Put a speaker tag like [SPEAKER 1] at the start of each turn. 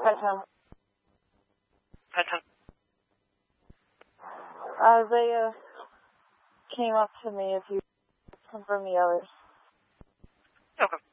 [SPEAKER 1] Hi, Tom.
[SPEAKER 2] Hi, Tom.
[SPEAKER 1] They came up to me if you confirm the others.
[SPEAKER 2] Okay.